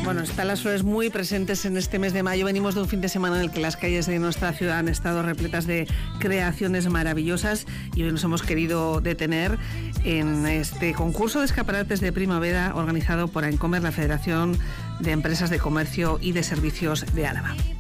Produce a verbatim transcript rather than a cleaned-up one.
Bueno, están las flores muy presentes en este mes de mayo. Venimos de un fin de semana en el que las calles de nuestra ciudad han estado repletas de creaciones maravillosas y hoy nos hemos querido detener en este concurso de escaparates de primavera organizado por AENCOMER, la Federación de Empresas de Comercio y de Servicios de Álava.